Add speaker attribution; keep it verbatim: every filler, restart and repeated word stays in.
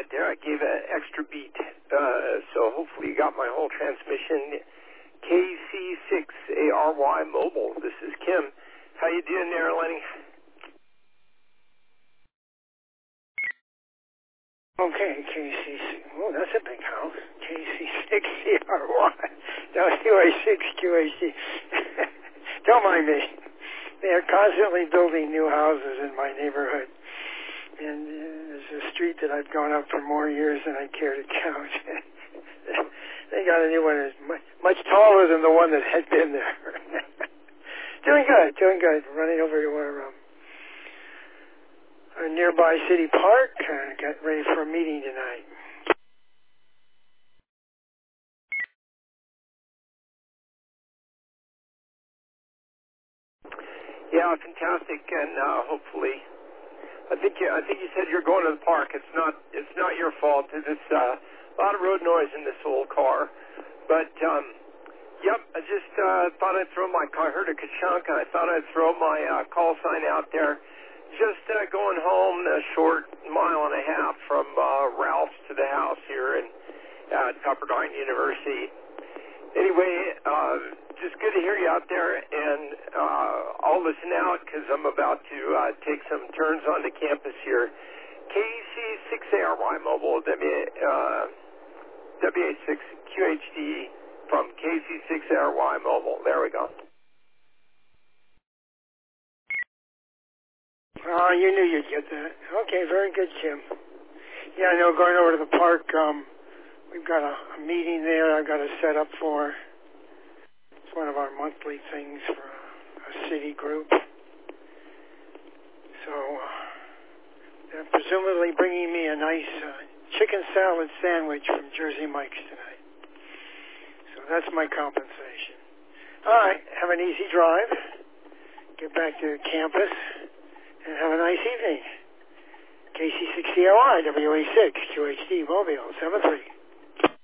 Speaker 1: right there. I gave an extra beat, uh, so hopefully you got my whole transmission. K C six A R Y Mobile. This is Kim. How you doing there, Lenny?
Speaker 2: Okay, K C six. Oh, that's a big house. K C six C R Y. W A six Q H D. Don't mind me. They are constantly building new houses in my neighborhood. And uh, there's a street that I've gone up for more years than I care to count. They got a new one that's much, much taller than the one that had been there. Doing good, doing good. Running over to our, um, our nearby city park. Uh, got ready for a meeting tonight.
Speaker 1: Yeah, fantastic, and uh, hopefully, I think you, I think you said you're going to the park. It's not it's not your fault. It's uh, a lot of road noise in this old car, but um, yep. I just uh, thought I'd throw my car. I heard a ka-chunk, and I thought I'd throw my uh, call sign out there. Just uh, going home a short mile and a half from uh, Ralph's to the house here in uh, Pepperdine University. Anyway, uh, just good to hear you out there, and uh, I'll listen out because I'm about to uh, take some turns onto campus here. K C six A R Y Mobile, W, uh, W H six Q H D from K C six A R Y Mobile. There we go.
Speaker 2: Oh, you knew you'd get that. Okay, very good, Kim. Yeah, I know, going over to the park, um, we've got a, a meeting there I've got to set up for. It's one of our monthly things for a, a city group. So uh, they're presumably bringing me a nice uh, chicken salad sandwich from Jersey Mike's tonight. So that's my compensation. All right, have an easy drive. Get back to campus and have a nice evening. K C six C R Y, W A six, Q H D, Mobile, seven three.